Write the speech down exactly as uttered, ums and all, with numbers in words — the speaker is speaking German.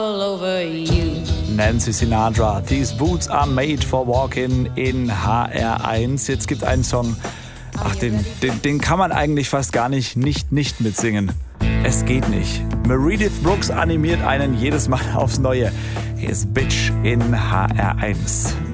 Nancy Sinatra, These Boots Are Made for Walking in H R eins. Jetzt gibt einen Song, ach, den, den, den kann man eigentlich fast gar nicht nicht, nicht mitsingen. Es geht nicht. Meredith Brooks animiert einen jedes Mal aufs Neue. Hier ist Bitch in H R eins.